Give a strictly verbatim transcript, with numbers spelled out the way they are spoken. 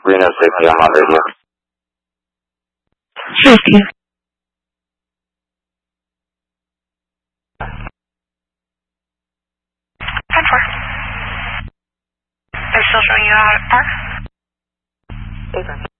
Reno safety, I'm on radio. Safety. ten four. They're still showing you out at park?